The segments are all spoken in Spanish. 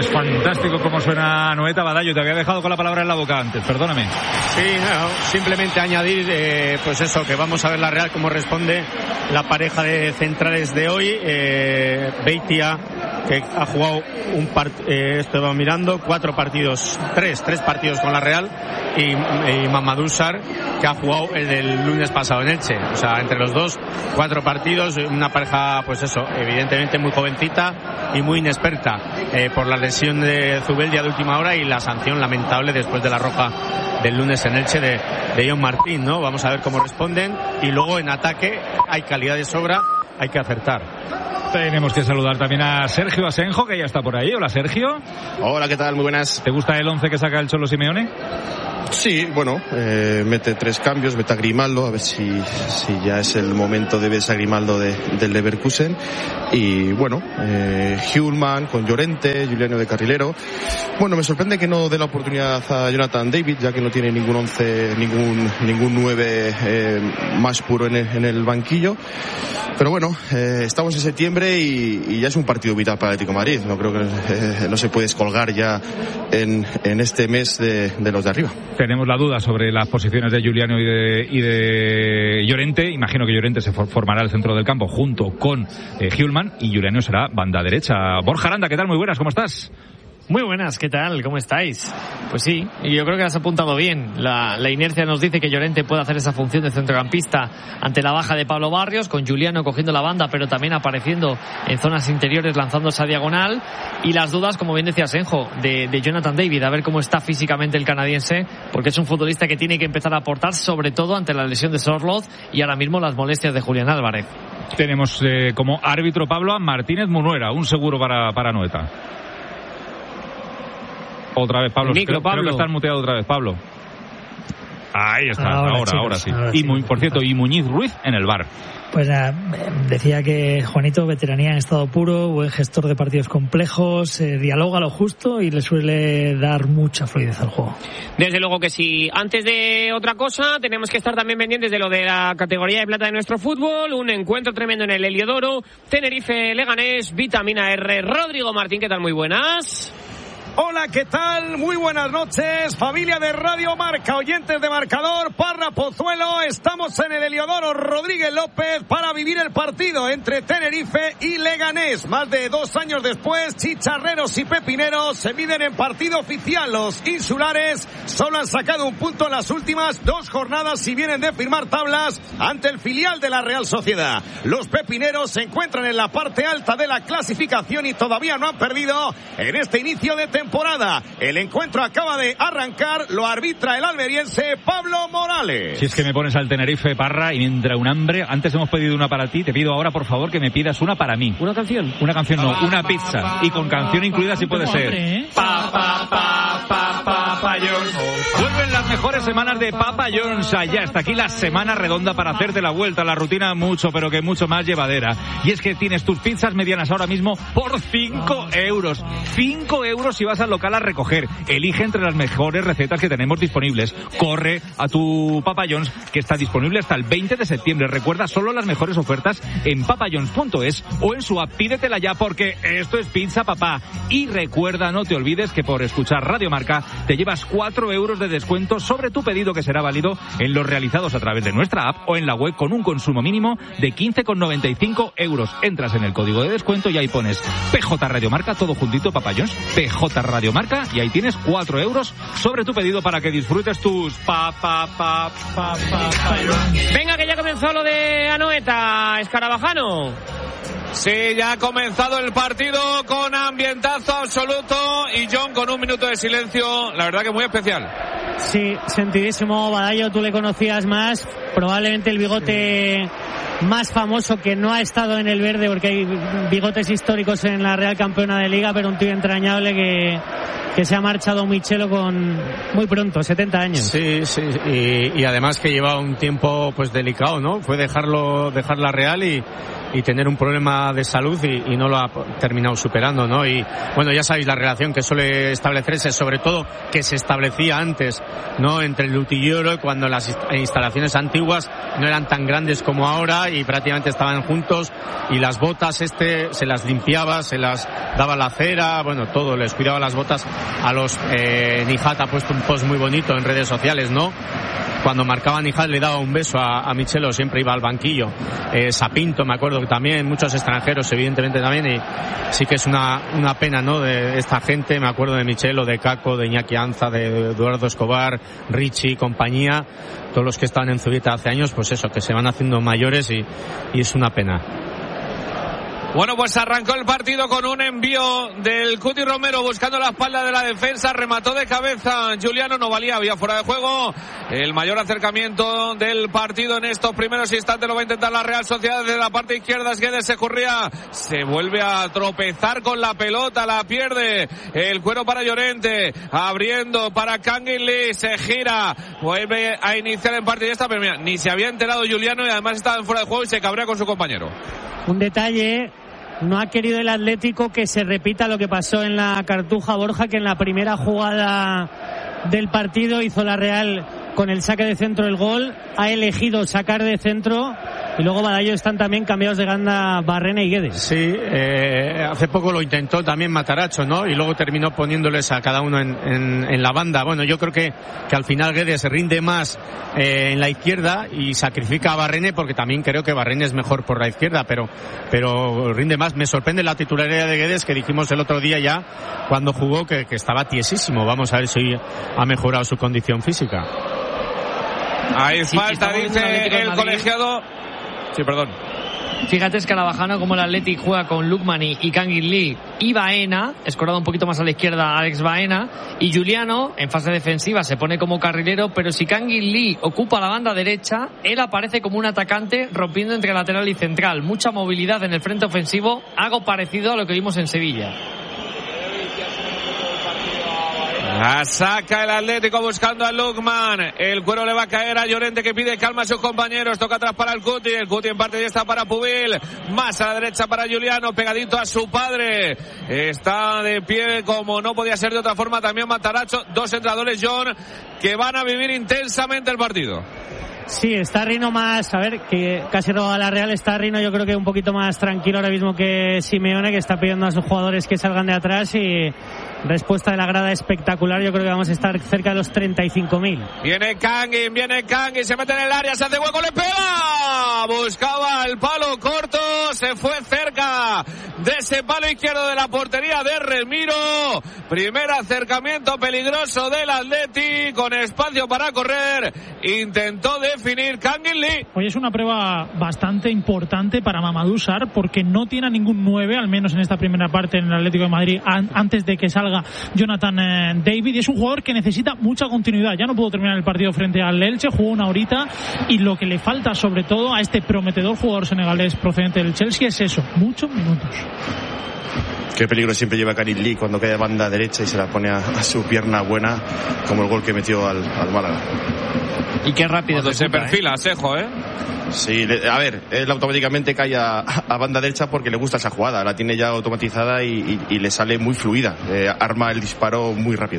Es fantástico cómo suena Anoeta. Badallo, te había dejado con la palabra en la boca antes, perdóname. Sí, no, simplemente añadir, pues eso, que vamos a ver la Real cómo responde la pareja de centrales de hoy. Beitia, que ha jugado esto va mirando, tres partidos con la Real, y Mamadou Sarr, que ha jugado el del lunes pasado en Elche. O sea, entre los dos, 4 partidos, una pareja, pues eso, evidentemente muy jovencita y muy inexperta, por la lesión de Zubeldia de última hora y la sanción lamentable después de la roja del lunes en Elche de John Martín, ¿no? Vamos a ver cómo responden, y luego en ataque hay calidad de sobra, hay que acertar. Tenemos que saludar también a Sergio Asenjo, que ya está por ahí. Hola, Sergio. Hola, ¿qué tal? Muy buenas. ¿Te gusta el 11 que saca el Cholo Simeone? Sí, bueno, mete 3 cambios, mete a Grimaldo, a ver si ya es el momento de ver a Grimaldo del Leverkusen. Y bueno, Hjulman con Llorente, Juliano de carrilero. Bueno, me sorprende que no dé la oportunidad a Jonathan David, ya que no tiene ningún 11, ningún 9 más puro en el banquillo. Pero bueno, estamos en septiembre y ya es un partido vital para Atlético de Madrid. No creo que no se puede descolgar ya en este mes de los de arriba. Tenemos la duda sobre las posiciones de Juliano y de Llorente. Imagino que Llorente se formará al centro del campo junto con Hjulman, y Juliano será banda derecha. Borja Aranda, ¿qué tal? Muy buenas, ¿cómo estás? Muy buenas, ¿qué tal? ¿Cómo estáis? Pues sí, y yo creo que has apuntado bien. La inercia nos dice que Llorente puede hacer esa función de centrocampista ante la baja de Pablo Barrios, con Juliano cogiendo la banda, pero también apareciendo en zonas interiores, lanzándose a diagonal. Y las dudas, como bien decía Senjo, de Jonathan David, a ver cómo está físicamente el canadiense, porque es un futbolista que tiene que empezar a aportar, sobre todo ante la lesión de Sorloth y ahora mismo las molestias de Julián Álvarez. Tenemos como árbitro, Pablo, a Martínez Munuera, un seguro para Anoeta. Otra vez, Pablo. Creo que estás muteado otra vez, Pablo. Ahí está, ahora sí. Por cierto, y Muñiz Ruiz en el VAR. Pues decía que Juanito, veteranía en estado puro, buen gestor de partidos complejos, dialoga lo justo y le suele dar mucha fluidez al juego. Desde luego que sí. Antes de otra cosa, tenemos que estar también pendientes de lo de la categoría de plata de nuestro fútbol. Un encuentro tremendo en el Heliodoro. Tenerife, Leganés, Vitamina R. Rodrigo Martín, ¿qué tal? Muy buenas. Hola, ¿qué tal? Muy buenas noches, familia de Radio Marca, oyentes de Marcador, Parra, Pozuelo. Estamos en el Heliodoro Rodríguez López para vivir el partido entre Tenerife y Leganés. Más de 2 años después, chicharreros y pepineros se miden en partido oficial. Los insulares solo han sacado un punto en las últimas 2 jornadas y vienen de firmar tablas ante el filial de la Real Sociedad. Los pepineros se encuentran en la parte alta de la clasificación y todavía no han perdido en este inicio de temporada. El encuentro acaba de arrancar, lo arbitra el almeriense Pablo Morales. Si es que me pones al Tenerife, Parra, y me entra un hambre. Antes hemos pedido una para ti, te pido ahora por favor que me pidas una para mí. ¿Una canción? Una canción no, una pizza, y con canción incluida si puede ser. Papa John's. Vuelven las mejores semanas de Papa John's. Ya está aquí la semana redonda para hacerte la vuelta a la rutina mucho, pero que mucho más llevadera. Y es que tienes tus pizzas medianas ahora mismo por 5 euros. 5 euros si vas al local a recoger. Elige entre las mejores recetas que tenemos disponibles. Corre a tu Papa John's, que está disponible hasta el 20 de septiembre. Recuerda, solo las mejores ofertas en papajohns.es o en su app. Pídetela ya, porque esto es Pizza Papá. Y recuerda, no te olvides que por escuchar Radio Marca te llevas 4 euros de descuento sobre tu pedido, que será válido en los realizados a través de nuestra app o en la web con un consumo mínimo de 15,95 euros. Entras en el código de descuento y ahí pones PJ Radio Marca, todo juntito, Papa John's, PJ Radio Marca, y ahí tienes 4 euros sobre tu pedido para que disfrutes tus Venga, que ya comenzó lo de Anoeta, Escarabajano. Sí, ya ha comenzado el partido con ambientazo absoluto y John con un minuto de silencio, la verdad que muy especial. Sí, sentidísimo. Badallo, tú le conocías más, probablemente el bigote más famoso que no ha estado en el verde, porque hay bigotes históricos en la Real Campeona de Liga, pero un tío entrañable que se ha marchado Michelo con muy pronto, 70 años. Sí, y además que lleva un tiempo pues delicado, ¿no? Fue dejar la Real y y tener un problema de salud y no lo ha terminado superando, ¿no? Y bueno, ya sabéis la relación que suele establecerse, sobre todo que se establecía antes, ¿no? Entre el Lutilloro, cuando las instalaciones antiguas no eran tan grandes como ahora y prácticamente estaban juntos, y las botas se las limpiaba, se las daba la cera, bueno, todo, les cuidaba las botas. A los Nijat ha puesto un post muy bonito en redes sociales, ¿no? Cuando marcaba Nijat le daba un beso a Michelo, siempre iba al banquillo. Sapinto, me acuerdo que también, muchos extranjeros evidentemente también, y sí que es una pena, ¿no? De esta gente, me acuerdo de Michelo, de Caco, de Iñaki Anza, de Eduardo Escobar, Richie, compañía, todos los que estaban en Zubieta hace años, pues eso, que se van haciendo mayores y es una pena. Bueno, pues arrancó el partido con un envío del Cuti Romero buscando la espalda de la defensa, remató de cabeza Juliano, no valía, había fuera de juego. El mayor acercamiento del partido en estos primeros instantes lo va a intentar la Real Sociedad desde la parte izquierda. Guedes Ejurría se vuelve a tropezar con la pelota, la pierde. El cuero para Llorente, abriendo para Kangin Lee, se gira, vuelve a iniciar el partido esta, pero mira, ni se había enterado Juliano y además estaba en fuera de juego y se cabrea con su compañero. Un detalle. No ha querido el Atlético que se repita lo que pasó en la Cartuja Borja, que en la primera jugada del partido hizo la Real con el saque de centro el gol. Ha elegido sacar de centro y luego Badallo están también cambiados de ganda Barrene y Guedes. Sí, hace poco lo intentó también Mataracho, ¿no? Y luego terminó poniéndoles a cada uno en la banda. Bueno, yo creo que al final Guedes rinde más en la izquierda y sacrifica a Barrene, porque también creo que Barrene es mejor por la izquierda, pero rinde más. Me sorprende la titularidad de Guedes, que dijimos el otro día ya cuando jugó que estaba tiesísimo. Vamos a ver si ha mejorado su condición física. Hay falta, dice el colegiado. Sí, perdón. Fíjate, Escarabajano, como el Athletic juega con Lukmani y Kangin Lee y Baena, escorado un poquito más a la izquierda Alex Baena, y Juliano en fase defensiva se pone como carrilero, pero si Kangin Lee ocupa la banda derecha, él aparece como un atacante rompiendo entre lateral y central. Mucha movilidad en el frente ofensivo, algo parecido a lo que vimos en Sevilla. La saca el Atlético buscando a Lukman. El cuero le va a caer a Llorente, que pide calma a sus compañeros. Toca atrás para el Cuti. El Cuti en parte ya está para Pubil. Más a la derecha para Juliano, pegadito a su padre. Está de pie como no podía ser de otra forma también Mataracho. Dos entrenadores, John, que van a vivir intensamente el partido. Sí, está Rino más, a ver, que casi roba la Real, está Rino yo creo que un poquito más tranquilo ahora mismo que Simeone, que está pidiendo a sus jugadores que salgan de atrás, y respuesta de la grada espectacular. Yo creo que vamos a estar cerca de los 35.000. Viene Kangin, se mete en el área, se hace hueco, le pega, buscaba el palo corto, se fue cerca de ese palo izquierdo de la portería de Remiro. Primer acercamiento peligroso del Atleti, con espacio para correr, intentó definir Kangin Lee. Hoy es una prueba bastante importante para Mamadou Sarr, porque no tiene a ningún 9, al menos en esta primera parte en el Atlético de Madrid, antes de que salga Jonathan David, y es un jugador que necesita mucha continuidad. Ya no pudo terminar el partido frente al Elche, jugó una horita, y lo que le falta sobre todo a este prometedor jugador senegalés procedente del Chelsea es eso, muchos minutos. Qué peligro siempre lleva Kangin Lee cuando cae a banda derecha y se la pone a su pierna buena, como el gol que metió al Málaga. Y qué rápido se perfila, Sejo, ¿eh? Sí, a ver, él automáticamente cae a banda derecha porque le gusta esa jugada, la tiene ya automatizada y le sale muy fluida, arma el disparo muy rápido.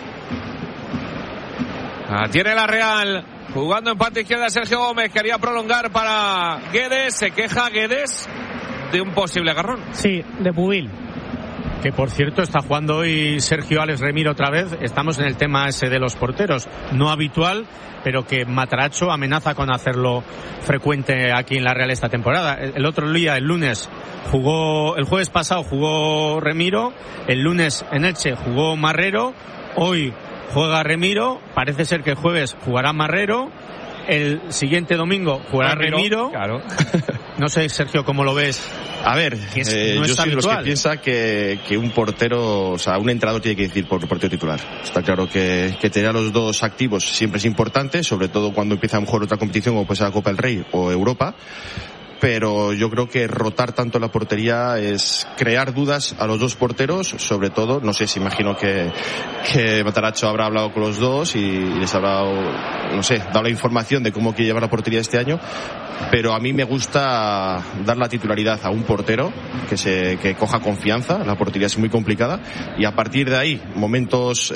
Tiene la Real, jugando en parte izquierda Sergio Gómez, quería prolongar para Guedes, se queja Guedes de un posible agarrón. Sí, de Pubil. Que por cierto está jugando hoy Sergio Alex Remiro otra vez. Estamos en el tema ese de los porteros, no habitual, pero que Mataracho amenaza con hacerlo frecuente aquí en la Real esta temporada. El otro día, el lunes, el jueves pasado jugó Remiro, el lunes en Elche jugó Marrero, hoy juega Remiro, parece ser que el jueves jugará Marrero, el siguiente domingo jugará Remiro. Claro. No sé, Sergio, ¿cómo lo ves? A ver, no yo soy de los que habitual. piensa que un portero, o sea, un entrenador tiene que decir por portero titular. Está claro que tener a los dos activos siempre es importante, sobre todo cuando empieza a lo mejor otra competición como puede ser la Copa del Rey o Europa. pero yo creo que rotar tanto la portería es crear dudas a los dos porteros, sobre todo, no sé, si imagino que Matarazzo habrá hablado con los dos y les habrá, no sé, dado la información de cómo quiere llevar la portería este año, pero a mí me gusta dar la titularidad a un portero que coja confianza. La portería es muy complicada y a partir de ahí, momentos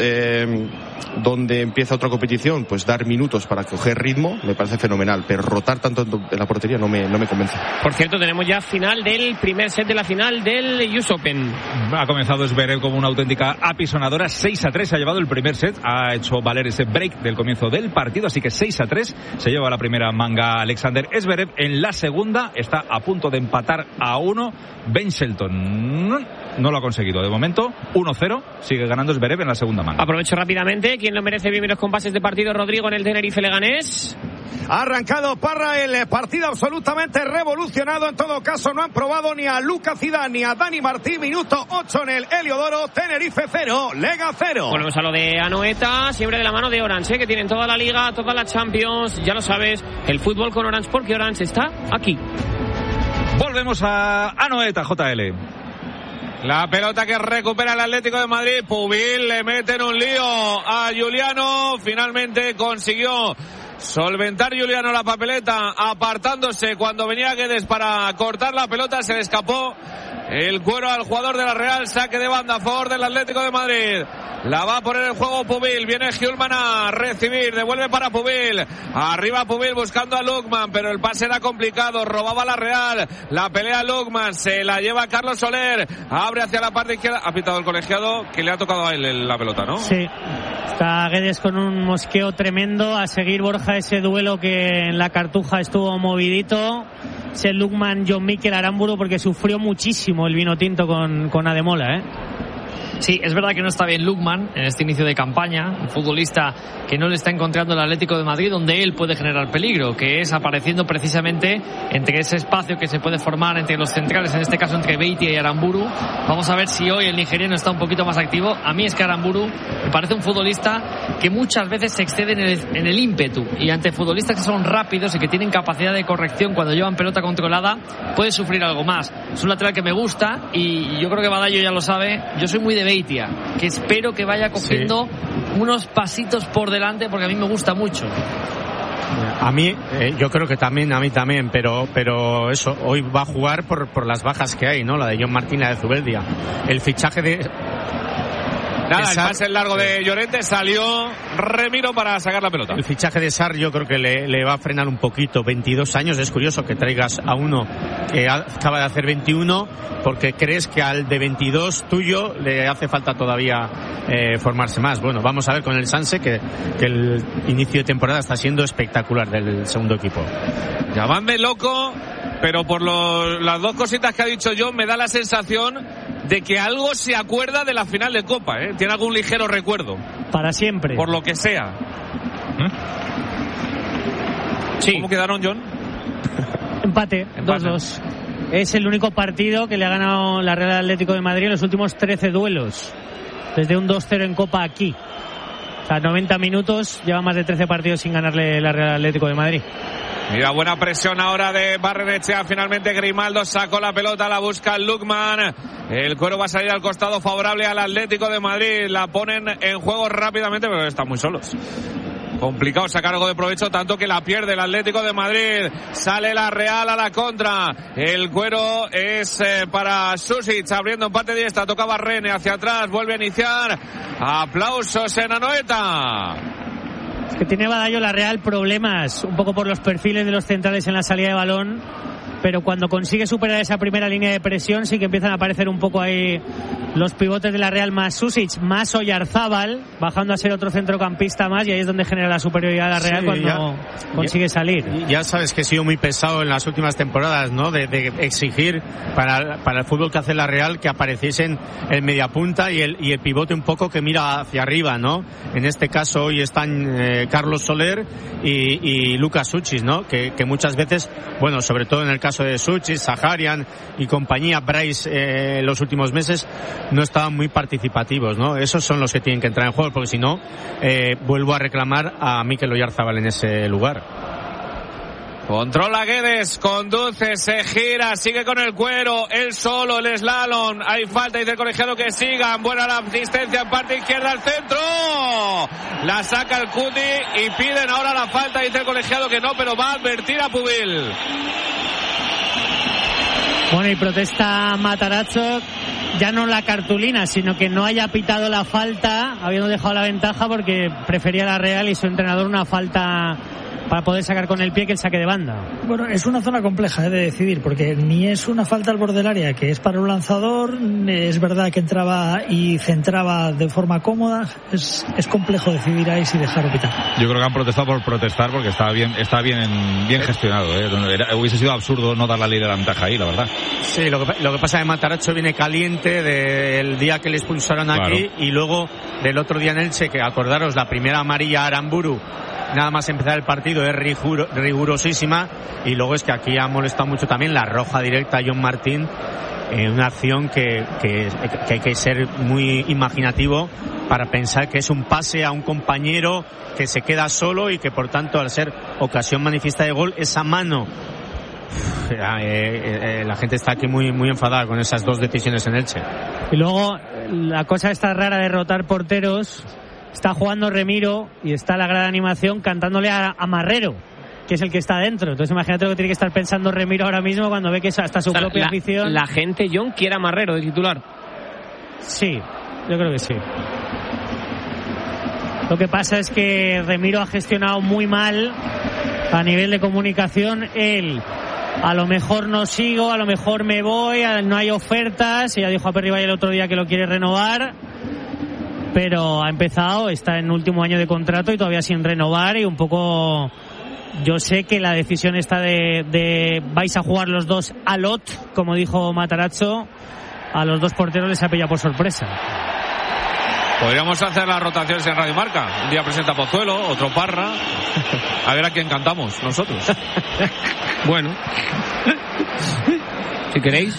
donde empieza otra competición, pues dar minutos para coger ritmo me parece fenomenal, pero rotar tanto en la portería no me convence. Por cierto, tenemos ya final del primer set de la final del US Open. Ha comenzado Zverev como una auténtica apisonadora. 6-3 se ha llevado el primer set, ha hecho valer ese break del comienzo del partido, así que 6-3 se lleva la primera manga Alexander Zverev. En la segunda está a punto de empatar a 1 Ben Shelton, no lo ha conseguido de momento. 1-0, sigue ganando Zverev en la segunda manga. Aprovecho rápidamente, ¿quién lo merece vivir los compases de partido? Rodrigo en el Tenerife Leganés. Ha arrancado Parra, el partido absolutamente revolucionado. En todo caso, no han probado ni a Luca Zidane ni a Dani Martí. Minuto 8 en el Heliodoro. Tenerife 0, Lega 0. Volvemos a lo de Anoeta, siempre de la mano de Orange, que tienen toda la Liga, toda la Champions. Ya lo sabes, el fútbol con Orange, porque Orange está aquí. Volvemos a Anoeta, JL. La pelota que recupera el Atlético de Madrid. Pubil le mete en un lío a Giuliano. Finalmente consiguió solventar Giuliano la papeleta, apartándose cuando venía Guedes para cortar la pelota. Se le escapó el cuero al jugador de la Real. Saque de banda a favor del Atlético de Madrid. La va a poner en juego Pubil. Viene Hjulman a recibir. Devuelve para Pubil. Arriba Pubil buscando a Lukman, pero el pase era complicado. Robaba la Real. La pelea Lukman. Se la lleva Carlos Soler. Abre hacia la parte izquierda. Ha pitado el colegiado, que le ha tocado a él la pelota, ¿no? Sí. Está Guedes con un mosqueo tremendo. A seguir, Borja, ese duelo que en la Cartuja estuvo movidito. Ese Lukman John Mikel Aramburu, porque sufrió muchísimo el vino tinto con Ademola, ¿eh? Sí, es verdad que no está bien Lukman en este inicio de campaña, un futbolista que no le está encontrando el Atlético de Madrid donde él puede generar peligro, que es apareciendo precisamente entre ese espacio que se puede formar entre los centrales, en este caso entre Beitia y Aramburu. Vamos a ver si hoy el nigeriano está un poquito más activo. A mí es que Aramburu me parece un futbolista que muchas veces se excede en el ímpetu, y ante futbolistas que son rápidos y que tienen capacidad de corrección cuando llevan pelota controlada, puede sufrir algo más. Es un lateral que me gusta y yo creo que Badallo ya lo sabe. Yo soy muy de Beitia, que espero que vaya cogiendo unos pasitos por delante, porque a mí me gusta mucho. A mí, yo creo que también, a mí también, pero eso, hoy va a jugar por las bajas que hay, ¿no? La de John Martín, la de Zubeldia. El fichaje de... Nada, el pase largo de Llorente, salió Remiro para sacar la pelota. El fichaje de Sarr yo creo que le va a frenar un poquito. 22 años, es curioso que traigas a uno que acaba de hacer 21, porque crees que al de 22 tuyo le hace falta todavía formarse más. Bueno, vamos a ver con el Sanse, que el inicio de temporada está siendo espectacular del segundo equipo. Llamadme loco, pero por las dos cositas que ha dicho John, me da la sensación de que algo se acuerda de la final de Copa, ¿eh? Tiene algún ligero recuerdo. Para siempre. Por lo que sea. Sí. ¿Cómo quedaron, John? Empate. 2-2. Es el único partido que le ha ganado la Real Atlético de Madrid en los últimos 13 duelos. Desde un 2-0 en Copa aquí. O sea, 90 minutos, lleva más de 13 partidos sin ganarle la Real Atlético de Madrid. Mira, buena presión ahora de Barrenechea. Finalmente Grimaldo sacó la pelota, la busca Lukman. El cuero va a salir al costado favorable al Atlético de Madrid. La ponen en juego rápidamente, pero están muy solos. Complicado sacar algo de provecho, tanto que la pierde el Atlético de Madrid. Sale la Real a la contra. El cuero es para Susic, abriendo en parte diestra. Toca Barrene hacia atrás, vuelve a iniciar. Aplausos en Anoeta. Es que tiene Badallo la Real problemas un poco por los perfiles de los centrales en la salida de balón, pero cuando consigue superar esa primera línea de presión sí que empiezan a aparecer un poco ahí los pivotes de la Real, más Susic, más Oyarzábal, bajando a ser otro centrocampista más, y ahí es donde genera la superioridad de la Real cuando consigue salir. Ya sabes que he sido muy pesado en las últimas temporadas, ¿no? De exigir para el fútbol que hace la Real que apareciesen el mediapunta y el pivote un poco que mira hacia arriba, ¿no? En este caso hoy están Carlos Soler y Lucas Suchis, ¿no? Que muchas veces, bueno, sobre todo en el caso de Suchis, Saharian y compañía, Bryce, los últimos meses no estaban muy participativos, ¿no? Esos son los que tienen que entrar en juego, porque si no, vuelvo a reclamar a Mikel Oyarzábal en ese lugar. Controla Guedes, conduce, se gira, sigue con el cuero, él solo, el slalom, hay falta, dice el colegiado que sigan, buena la asistencia en parte izquierda al centro, la saca el Cuti y piden ahora la falta, dice el colegiado que no, pero va a advertir a Pubil. Bueno, y protesta Matarazzo, ya no la cartulina, sino que no haya pitado la falta, habiendo dejado la ventaja porque prefería la Real y su entrenador una falta para poder sacar con el pie que el saque de banda. Bueno, es una zona compleja de decidir, porque ni es una falta al borde del área, que es para un lanzador, es verdad que entraba y centraba de forma cómoda, es complejo decidir ahí si dejar o pitar. Yo creo que han protestado por protestar, porque está bien gestionado, hubiese sido absurdo no dar la ley de la ventaja ahí, la verdad. Sí, lo que pasa es que Matarazzo viene caliente del día que le expulsaron aquí, claro. Y luego del otro día en Elche, que acordaros, la primera amarilla a Aramburu nada más empezar el partido es rigurosísima, y luego es que aquí ha molestado mucho también la roja directa a John Martín en una acción que hay que ser muy imaginativo para pensar que es un pase a un compañero que se queda solo y que por tanto al ser ocasión manifiesta de gol, esa mano, la gente está aquí muy enfadada con esas dos decisiones en Elche. Y luego la cosa está rara de rotar porteros. Está jugando Remiro y está la gran animación cantándole a Marrero, que es el que está dentro. Entonces imagínate lo que tiene que estar pensando Remiro ahora mismo cuando ve que hasta su propia afición... La gente, John, quiere a Marrero de titular. Sí, yo creo que sí. Lo que pasa es que Remiro ha gestionado muy mal a nivel de comunicación. Él, a lo mejor no sigo, a lo mejor me voy, no hay ofertas. Ya dijo a Perribay el otro día que lo quiere renovar, pero ha empezado, está en último año de contrato y todavía sin renovar, y un poco yo sé que la decisión está de vais a jugar los dos a lot, como dijo Matarazzo, a los dos porteros les ha pillado por sorpresa. Podríamos hacer las rotaciones en Radio Marca. Un día presenta Pozuelo, otro Parra, a ver a quién cantamos nosotros. Bueno, si queréis.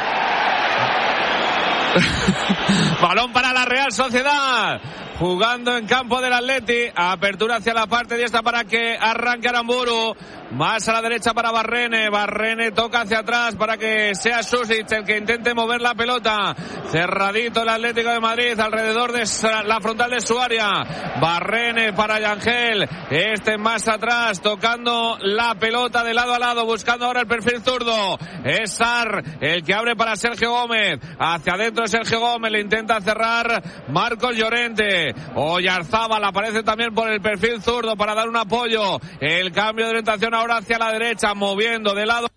Balón para la Real Sociedad, jugando en campo del Atleti, apertura hacia la parte diestra para que arranque Aramburu, más a la derecha para Barrene toca hacia atrás para que sea Susic el que intente mover la pelota, cerradito el Atlético de Madrid alrededor de la frontal de su área, Barrene para Yangel, más atrás tocando la pelota de lado a lado, buscando ahora el perfil zurdo, es Sarr el que abre para Sergio Gómez, hacia adentro Sergio Gómez, le intenta cerrar Marcos Llorente, Oyarzábal aparece también por el perfil zurdo para dar un apoyo, el cambio de orientación ahora hacia la derecha, moviendo de lado.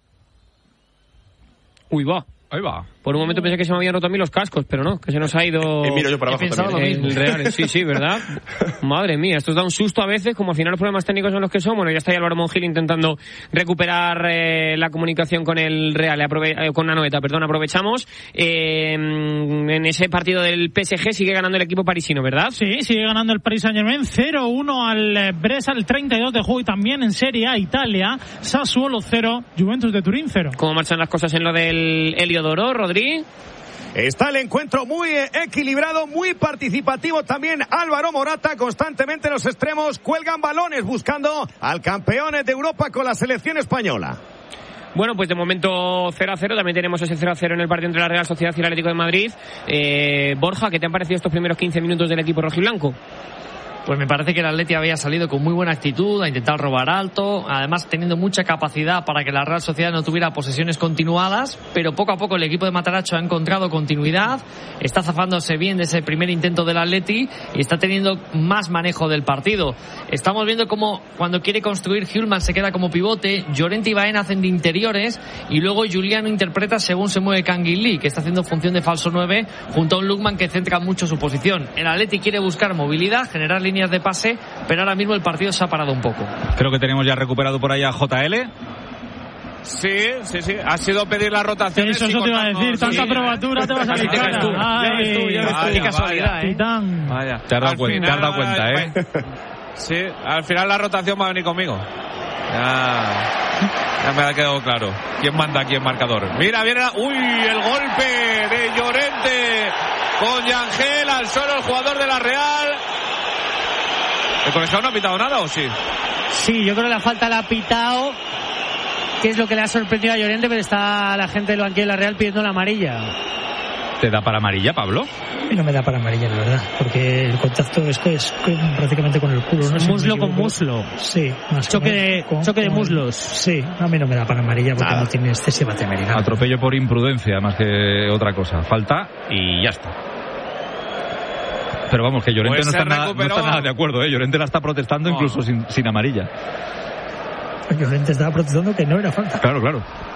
Uy, va. Ahí va. Por un momento pensé que se me habían roto a mí los cascos, pero no, que se nos ha ido... miro yo para abajo también. El Real, sí, ¿verdad? Madre mía, esto os da un susto a veces, como al final los problemas técnicos son los que son. Bueno, ya está ahí Álvaro Monjil intentando recuperar la comunicación con el Real, con Anoeta, perdón, aprovechamos. En ese partido del PSG sigue ganando el equipo parisino, ¿verdad? Sí, sigue ganando el Paris Saint-Germain, 0-1 al Brescia, el 32 de juego, y también en Serie A Italia, Sassuolo 0, Juventus de Turín 0. ¿Cómo marchan las cosas en lo del Heliodoro, Rodri? Está el encuentro muy equilibrado, muy participativo también. Álvaro Morata, constantemente los extremos cuelgan balones buscando al campeón de Europa con la selección española. Bueno, pues de momento 0-0, también tenemos ese 0-0 en el partido entre la Real Sociedad y el Atlético de Madrid. Borja, ¿qué te han parecido estos primeros 15 minutos del equipo rojiblanco? Pues me parece que el Atleti había salido con muy buena actitud a intentar robar alto, además teniendo mucha capacidad para que la Real Sociedad no tuviera posesiones continuadas, pero poco a poco el equipo de Matarazzo ha encontrado continuidad, está zafándose bien de ese primer intento del Atleti y está teniendo más manejo del partido. Estamos viendo cómo cuando quiere construir Hjulman se queda como pivote, Llorente y Baena hacen de interiores y luego Juliano interpreta según se mueve Canguilí, que está haciendo función de falso 9 junto a un Lukman que centra mucho su posición. El Atleti quiere buscar movilidad, generar líneas de pase, pero ahora mismo el partido se ha parado un poco. Creo que tenemos ya recuperado por ahí a JL. Sí, ha sido pedir la rotación. Eso te iba a decir, tanta probatura te vas a quitar. Qué casualidad, Titán. Vaya. Te has dado cuenta, ¿eh? Sí, al final la rotación va a venir conmigo. Ya me ha quedado claro quién manda aquí en marcador. Mira, viene el golpe de Llorente con Yangel al suelo, el jugador de la Real. ¿El colegiado no ha pitado nada o sí? Sí, yo creo que la falta la ha pitado, qué es lo que le ha sorprendido a Llorente, pero está la gente del banquillo de la Real pidiendo la amarilla. ¿Te da para amarilla, Pablo? Y no me da para amarilla, la verdad, porque el contacto es prácticamente con el culo, ¿no? Muslo con muslo. Sí, más choque de muslos. Sí, a mí no me da para amarilla porque no tiene excesiva temeridad. Atropello por imprudencia más que otra cosa. Falta y ya está. Pero vamos, que Llorente pues no está nada de acuerdo, ¿eh? Llorente la está protestando incluso sin amarilla. Llorente estaba protestando que no era falta. Claro.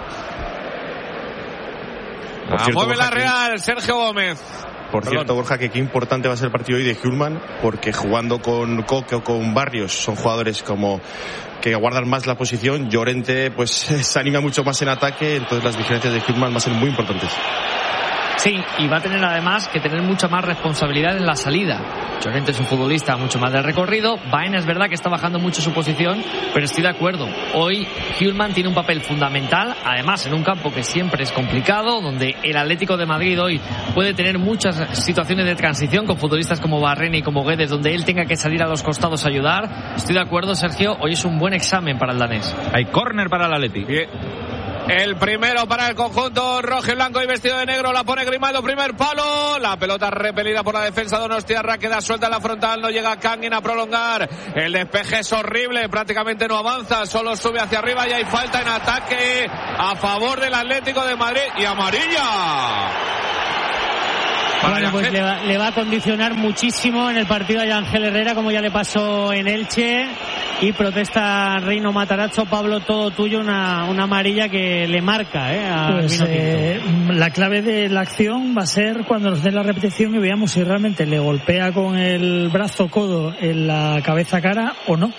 Mueve la Real, Sergio Gómez. Por cierto, Borja, que qué importante va a ser el partido hoy de Hjulmand, porque jugando con Coque o con Barrios son jugadores como que aguardan más la posición. Llorente pues se anima mucho más en ataque, entonces las diferencias de Hjulmand van a ser muy importantes. Sí, y va a tener además que tener mucha más responsabilidad en la salida. Llorente es un futbolista mucho más de recorrido. Baena es verdad que está bajando mucho su posición, pero estoy de acuerdo. Hoy Hjulmand tiene un papel fundamental, además en un campo que siempre es complicado, donde el Atlético de Madrid hoy puede tener muchas situaciones de transición con futbolistas como Barrene y como Guedes, donde él tenga que salir a los costados a ayudar. Estoy de acuerdo, Sergio, hoy es un buen examen para el danés. Hay córner para el Atlético. El primero para el conjunto rojo y blanco y vestido de negro, la pone Grimaldo, primer palo, la pelota repelida por la defensa de Donostiarra, queda suelta en la frontal, no llega Kangin a prolongar, el despeje es horrible, prácticamente no avanza, solo sube hacia arriba y hay falta en ataque a favor del Atlético de Madrid y amarilla. Bueno, pues le va a condicionar muchísimo en el partido a Ángel Herrera, como ya le pasó en Elche, y protesta Reino Matarazzo. Pablo, todo tuyo, una amarilla que le marca pues, la clave de la acción va a ser cuando nos den la repetición y veamos si realmente le golpea con el brazo codo en la cabeza cara o no.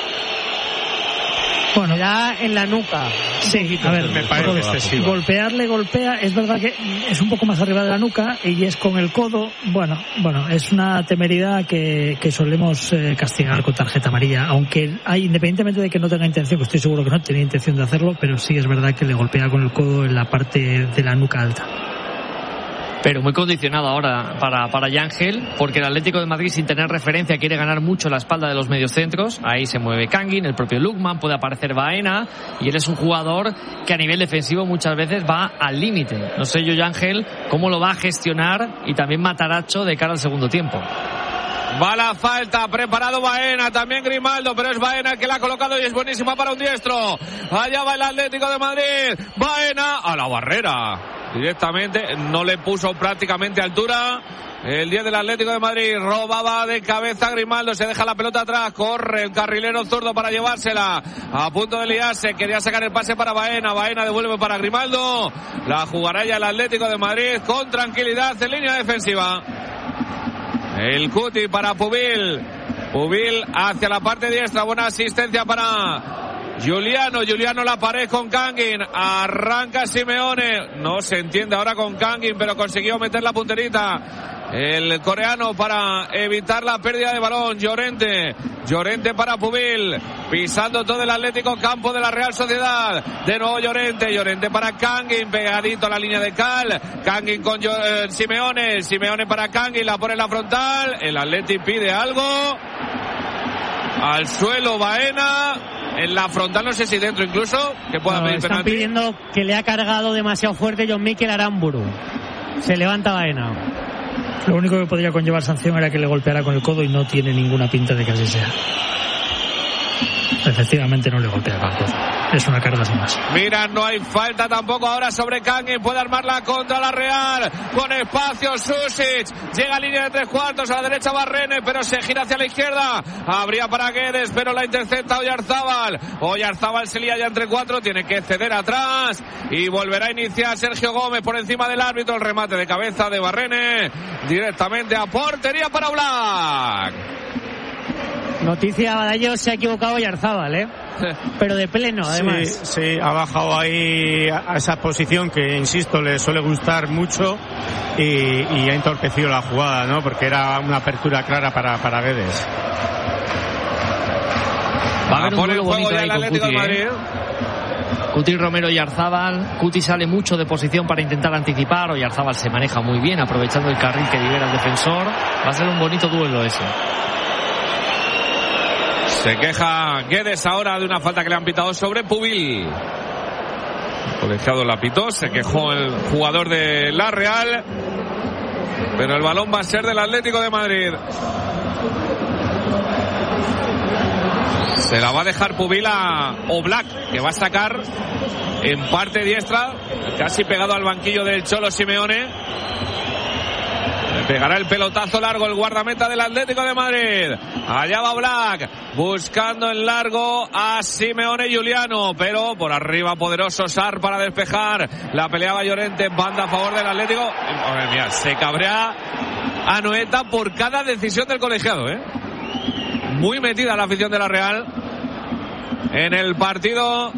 Bueno, ya en la nuca. Sí, a ver, me parece excesivo. Golpearle golpea, es verdad que es un poco más arriba de la nuca y es con el codo. Bueno, es una temeridad que solemos castigar con tarjeta amarilla, aunque independientemente de que no tenga intención, que estoy seguro que no tenía intención de hacerlo, pero sí es verdad que le golpea con el codo en la parte de la nuca alta. Pero muy condicionado ahora para Yangel, porque el Atlético de Madrid, sin tener referencia, quiere ganar mucho la espalda de los mediocentros. Ahí se mueve Kangin, el propio Lukman, puede aparecer Baena, y él es un jugador que a nivel defensivo muchas veces va al límite. No sé yo, Yangel, cómo lo va a gestionar, y también Matarazzo de cara al segundo tiempo. Va la falta, preparado Baena, también Grimaldo, pero es Baena el que la ha colocado y es buenísima para un diestro. Allá va el Atlético de Madrid, Baena a la barrera. Directamente, no le puso prácticamente altura. El 10 del Atlético de Madrid robaba de cabeza Grimaldo, se deja la pelota atrás, corre el carrilero zurdo para llevársela, a punto de liarse, quería sacar el pase para Baena, Baena devuelve para Grimaldo, la jugará ya el Atlético de Madrid con tranquilidad en línea defensiva. El Cuti para Pubil hacia la parte diestra, buena asistencia para Juliano la pared con Kangin, arranca Simeone, no se entiende ahora con Kangin, pero consiguió meter la punterita el coreano para evitar la pérdida de balón. Llorente para Pubil, pisando todo el Atlético, campo de la Real Sociedad, de nuevo Llorente para Kangin, pegadito a la línea de Cal, Kangin con Simeone para Kangin, la pone en la frontal, el Atlético pide algo, al suelo Baena, en la frontal, no sé si dentro incluso, que pueda pedir están penalti. pidiendo que le ha cargado demasiado fuerte John Mikel Aramburu. Se levanta Baena. Lo único que podría conllevar sanción era que le golpeara con el codo y no tiene ninguna pinta de que así sea. Efectivamente no le golpea con el codo. Es una carga sin más. Mira, no hay falta tampoco ahora sobre Kangin, puede armarla contra la Real, con espacio Susic, llega a línea de 3/4, a la derecha Barrene, pero se gira hacia la izquierda, habría para Guedes, pero la intercepta Oyarzábal se lía ya entre 4, tiene que ceder atrás y volverá a iniciar Sergio Gómez por encima del árbitro, el remate de cabeza de Barrene, directamente a portería para Black. Noticia, Badallo se ha equivocado Oyarzábal, pero de pleno, además. Sí, ha bajado ahí a esa posición que, insisto, le suele gustar mucho y ha entorpecido la jugada, ¿no? Porque era una apertura clara para Guedes. Va a haber un duelo bonito ahí con Cuti, Cuti, Romero y Oyarzábal. Cuti sale mucho de posición para intentar anticipar, Oyarzábal se maneja muy bien aprovechando el carril que libera el defensor. Va a ser un bonito duelo ese. Se queja Guedes ahora de una falta que le han pitado sobre Pubil. Colegiado la pitó, se quejó el jugador de La Real, pero el balón va a ser del Atlético de Madrid. Se la va a dejar Pubil a Oblak, que va a sacar en parte diestra, casi pegado al banquillo del Cholo Simeone. Le pegará el pelotazo largo el guardameta del Atlético de Madrid. Allá va Oblak, buscando en largo a Simeone Giuliano, pero por arriba poderoso Sarr para despejar. La peleaba Llorente, banda a favor del Atlético. Madre mía, se cabrea Anoeta por cada decisión del colegiado, Muy metida la afición de La Real en el partido.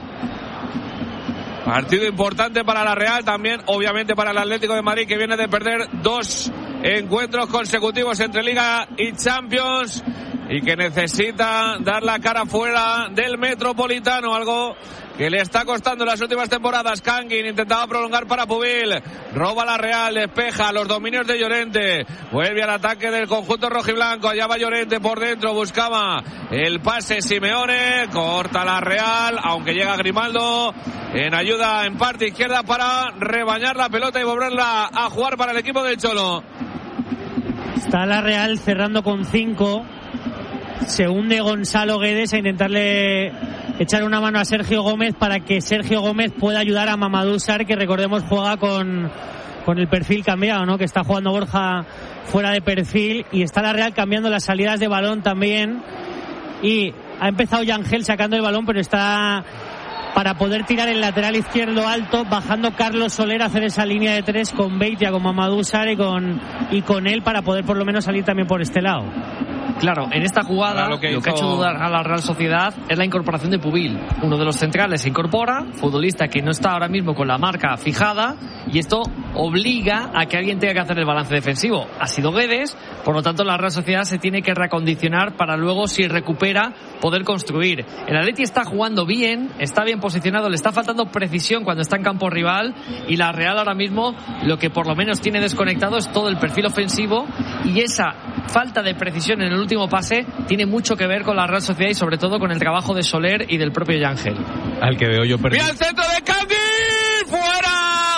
Partido importante para La Real, también obviamente para el Atlético de Madrid, que viene de perder 2 encuentros consecutivos entre Liga y Champions y que necesita dar la cara fuera del Metropolitano, algo que le está costando en las últimas temporadas. Kangin intentaba prolongar para Pubil, roba La Real, despeja los dominios de Llorente, vuelve al ataque del conjunto rojiblanco. Allá va Llorente por dentro, buscaba el pase Simeone, corta La Real, aunque llega Grimaldo en ayuda en parte izquierda para rebañar la pelota y volverla a jugar para el equipo del Cholo. Está La Real cerrando con 5. Se hunde Gonzalo Guedes a intentarle echar una mano a Sergio Gómez para que Sergio Gómez pueda ayudar a Mamadou Sarr, que recordemos juega con el perfil cambiado, ¿no? Que está jugando Borja fuera de perfil, y está La Real cambiando las salidas de balón también, y ha empezado Yangel sacando el balón, pero está para poder tirar el lateral izquierdo alto, bajando Carlos Soler a hacer esa línea de 3 con Beitia, con Mamadou Sarr y con él, para poder por lo menos salir también por este lado. Claro, en esta jugada lo que ha hecho dudar a la Real Sociedad es la incorporación de Pubil. Uno de los centrales se incorpora, futbolista que no está ahora mismo con la marca fijada, y esto obliga a que alguien tenga que hacer el balance defensivo. Ha sido Guedes, por lo tanto la Real Sociedad se tiene que reacondicionar para luego, si recupera, poder construir. El Atleti está jugando bien, está bien posicionado, le está faltando precisión cuando está en campo rival, y la Real ahora mismo lo que por lo menos tiene desconectado es todo el perfil ofensivo, y esa falta de precisión en el último pase tiene mucho que ver con la Real Sociedad y sobre todo con el trabajo de Soler y del propio Yangel. Al que veo yo perdido. ¡Mira el centro de Kangin! ¡Fuera!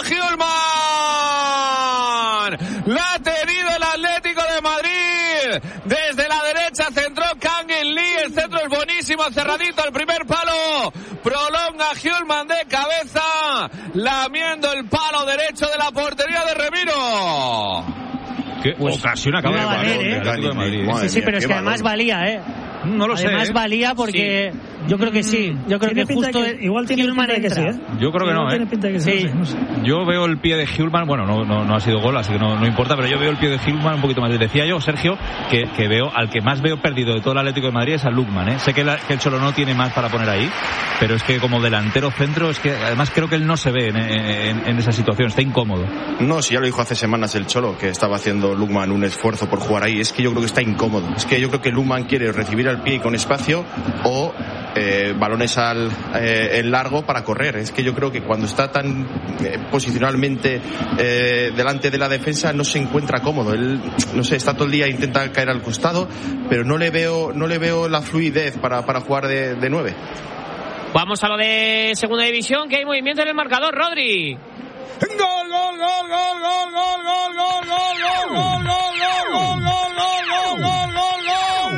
¡Giulman! ¡La ha tenido el Atlético de Madrid! Desde la derecha centró Kangin Lee. El centro es buenísimo, cerradito, el primer palo. Prolonga Giulman de cabeza, lamiendo el palo derecho de la portería de Remiro. ¿Qué ocasión acaba de valer, Sí, pero es que además valía, No lo sé. Además valía porque yo creo que sí. Yo creo que justo igual tiene pinta de que sí, Yo creo que no, tiene pinta de que sí. No sé. Yo veo el pie de Giulman, bueno, no ha sido gol, así que no importa, pero yo veo el pie de Giulman un poquito más. Decía yo, Sergio, que veo al que más veo perdido de todo el Atlético de Madrid es a Lukman, Sé que el Cholo no tiene más para poner ahí, pero es que como delantero centro, es que además creo que él no se ve en esa situación, está incómodo. No, si ya lo dijo hace semanas el Cholo, que estaba haciendo Lukman un esfuerzo por jugar ahí. Es que yo creo que está incómodo. Es que yo creo que Lukman quiere recibir al pie y con espacio, o balones en largo para correr. Es que yo creo que cuando está tan posicionalmente delante de la defensa no se encuentra cómodo. Él, no sé, está todo el día, intenta caer al costado, pero no le veo la fluidez para jugar de 9. Vamos a lo de segunda división, que hay movimiento en el marcador, Rodri. Gol, gol, gol, gol, gol, gol, gol, gol, gol, gol, gol, gol, gol, gol, gol, gol, gol, gol, gol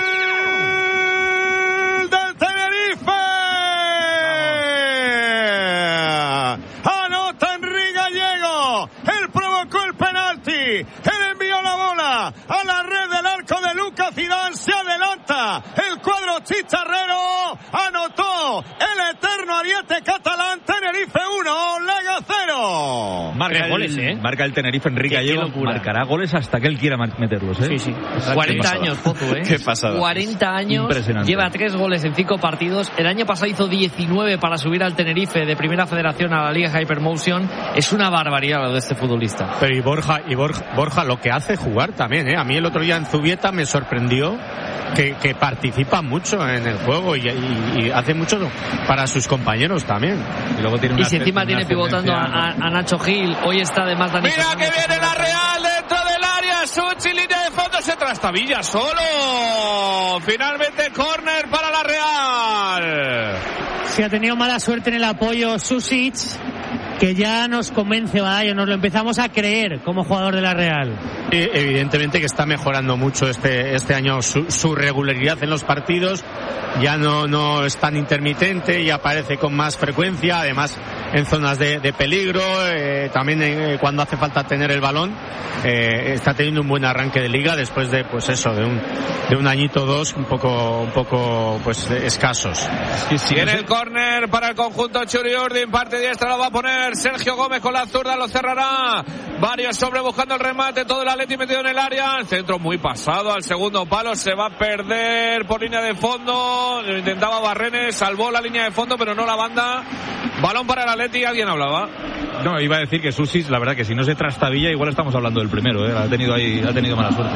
del Tenerife. Anota Enrique Gallego. Él provocó el penalti. Él envió la bola a la red del arco de Lucas Zidane. Se adelanta el cuadro chicharrero. Anotó el eterno ariete catalán. Tenerife 1, Lega 0. Marca el Tenerife Enrique Gallego. Marcará goles hasta que él quiera meterlos, Sí. 40 años, Pozo, Qué pasada. 40 años. Lleva 3 goles en 5 partidos. El año pasado hizo 19 para subir al Tenerife de Primera Federación a la Liga Hypermotion. Es una barbaridad lo de este futbolista. Pero y Borja lo que hace jugar también, A mí el otro día en Zubieta me sorprendió que participa mucho en el juego y hace mucho para sus compañeros también. Y luego tiene si encima tiene pivotando a Nacho Gil. Hoy está además Dani. Mira que viene la Real dentro del área. Suchi, línea de fondo, se trastabilla solo. Finalmente córner para la Real. Sí, ha tenido mala suerte en el apoyo Susic, que ya nos convence, Badallo, nos lo empezamos a creer como jugador de la Real. Evidentemente que está mejorando mucho este año su regularidad en los partidos, ya no es tan intermitente y aparece con más frecuencia, además en zonas de peligro, también cuando hace falta tener el balón, está teniendo un buen arranque de liga después de un añito o dos un poco pues escasos. Viene el córner para el conjunto Churiurdin, parte diestra lo va a poner Sergio Gómez con la zurda, lo cerrará varios sobre buscando el remate, todo el Atleti metido en el área, el centro muy pasado al segundo palo, se va a perder por línea de fondo, lo intentaba Barrenes, salvó la línea de fondo pero no la banda, balón para el Atleti. ¿Alguien hablaba? No, iba a decir que Susic, la verdad que si no se trastabilla igual estamos hablando del primero, ha tenido mala suerte.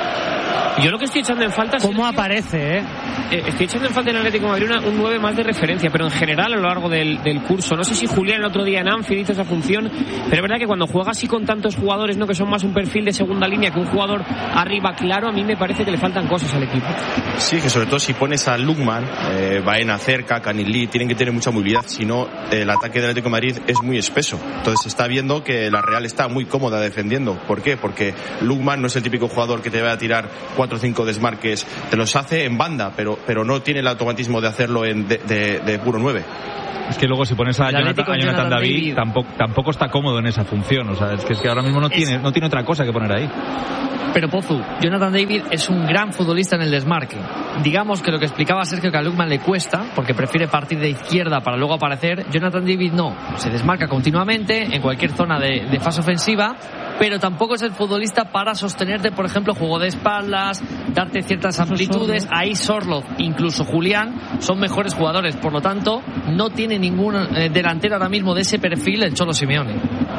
Yo lo que estoy echando en falta... ¿Cómo aparece, Estoy echando en falta en el Atlético de Madrid un 9 más de referencia, pero en general a lo largo del curso. No sé si Julián el otro día en Anfield hizo esa función, pero es verdad que cuando juega así con tantos jugadores, no, que son más un perfil de segunda línea que un jugador arriba claro, a mí me parece que le faltan cosas al equipo. Sí, que sobre todo si pones a Lukman, Baena cerca, Canilí, tienen que tener mucha movilidad, si no el ataque del Atlético de Madrid es muy espeso. Entonces se está viendo que la Real está muy cómoda defendiendo. ¿Por qué? Porque Lukman no es el típico jugador que te va a tirar 4 o 5 desmarques, te los hace en banda, pero no tiene el automatismo de hacerlo de puro 9. Es que luego si pones a Jonathan David tampoco está cómodo en esa función, o sea, es que ahora mismo no tiene otra cosa que poner ahí. Pero Pozu, Jonathan David es un gran futbolista en el desmarque. Digamos que lo que explicaba Sergio, que a Lukman le cuesta, porque prefiere partir de izquierda para luego aparecer. Jonathan David no, se desmarca continuamente en cualquier zona de fase ofensiva, pero tampoco es el futbolista para sostenerte, por ejemplo, juego de espaldas, darte ciertas amplitudes. Ahí Sorloth, incluso Julián, son mejores jugadores, por lo tanto no tiene ningún delantero ahora mismo de ese perfil el Cholo Simeone.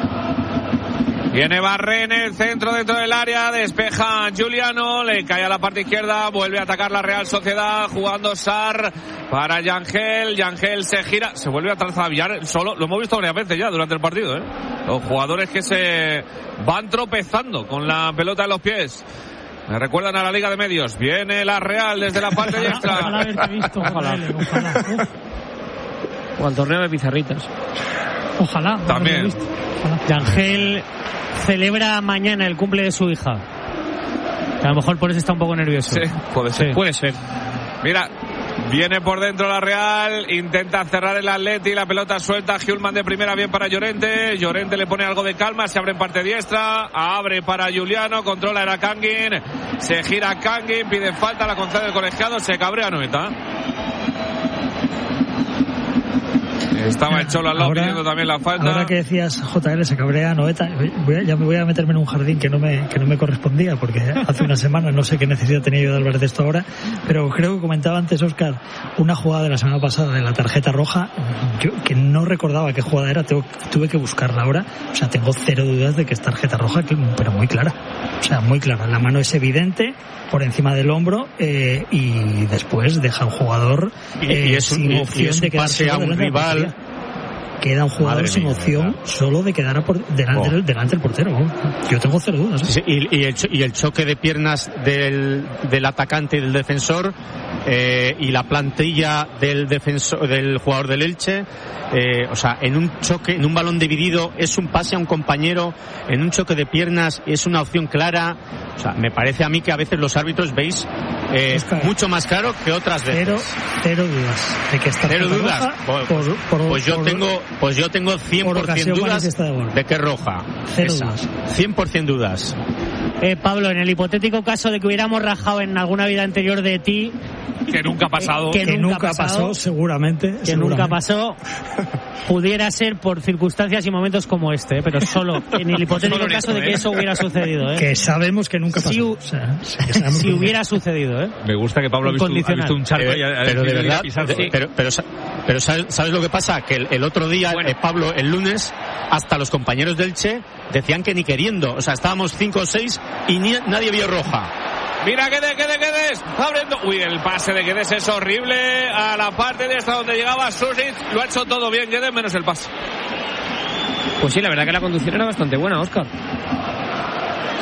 Viene Barrenes, centro dentro del área, despeja Giuliano, le cae a la parte izquierda, vuelve a atacar la Real Sociedad, jugando Sarr para Yangel se gira, se vuelve a trazabillar solo, lo hemos visto varias veces ya durante el partido, los jugadores que se van tropezando con la pelota en los pies. Me recuerdan a la Liga de Medios, viene la Real desde la parte diestra. Ojalá haberte visto, ojalá. O al torneo de pizarritas. Ojalá. También. Yangel celebra mañana el cumple de su hija. A lo mejor por eso está un poco nervioso. Sí, puede ser. Sí. Puede ser. Mira, viene por dentro la Real, intenta cerrar el Atleti, la pelota suelta, Hjulman de primera, bien para Llorente le pone algo de calma, se abre en parte diestra, abre para Giuliano, controla era Kangin, se gira Kangin, pide falta, la concede el colegiado, se cabrea Noeta. Estaba el Cholo al lado pidiendo también la falta. Ahora que decías JL, se cabrea Noeta, ya me voy a meterme en un jardín que no me correspondía, porque hace una semana no sé qué necesidad tenía yo de hablar de esto ahora, pero creo que comentaba antes Óscar una jugada de la semana pasada de la tarjeta roja, yo que no recordaba qué jugada era, tuve que buscarla ahora, o sea, tengo cero dudas de que es tarjeta roja, pero muy clara, o sea, muy clara, la mano es evidente por encima del hombro, y después deja al jugador sin opción de quedarse a un rival. Queda un jugador sin opción solo de quedar delante del portero. Yo tengo cero dudas. Sí, y el choque de piernas del atacante y del defensor, y la plantilla del jugador del Elche, o sea, en un choque, en un balón dividido, es un pase a un compañero, en un choque de piernas es una opción clara. O sea, me parece a mí que a veces los árbitros veis mucho más claro que otras veces. Cero dudas de que está cero dudas. Pues yo tengo 100% dudas de que es roja. Cero dudas. 100% dudas. Pablo, en el hipotético caso de que hubiéramos rajado en alguna vida anterior de ti, que nunca ha pasado, que nunca pasó, seguramente, nunca pasó, pudiera ser por circunstancias y momentos como este, pero solo en el hipotético caso de que eso hubiera sucedido, que sabemos que nunca pasó, si hubiera sucedido, Me gusta que Pablo ha visto un charco pero de verdad, pero ¿sabes lo que pasa? Que el otro día, Pablo, el lunes, hasta los compañeros del Che decían que ni queriendo, o sea, estábamos 5 o 6 y nadie vio roja. Mira Guedes, abriendo. Uy, el pase de Guedes es horrible a la parte de esta donde llegaba Susic. Lo ha hecho todo bien Guedes, menos el pase. Pues sí, la verdad que la conducción era bastante buena, Óscar.